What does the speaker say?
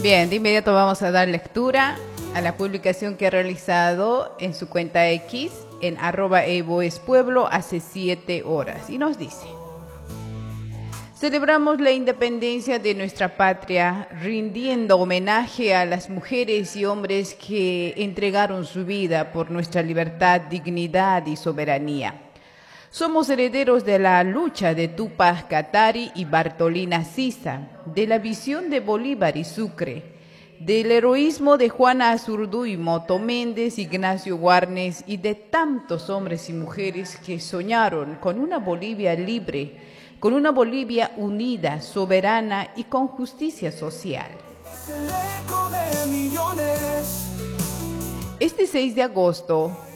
Bien, de inmediato vamos a dar lectura a la publicación que ha realizado en su cuenta X, en @evoespueblo, hace 7 horas. Y nos dice: celebramos la independencia de nuestra patria, rindiendo homenaje a las mujeres y hombres que entregaron su vida por nuestra libertad, dignidad y soberanía. Somos herederos de la lucha de Túpac Katari y Bartolina Sisa, de la visión de Bolívar y Sucre, del heroísmo de Juana Azurduy, Moto Méndez, Ignacio Warnes y de tantos hombres y mujeres que soñaron con una Bolivia libre, con una Bolivia unida, soberana y con justicia social. Este 6 de agosto